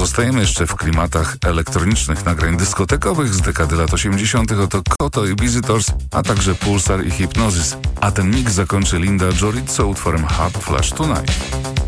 Pozostajemy jeszcze w klimatach elektronicznych nagrań dyskotekowych z dekady lat 80. Oto Koto i Visitors, a także Pulsar i Hypnosis. A ten mix zakończy Linda Jorizzo utworem Hot Flash Tonight.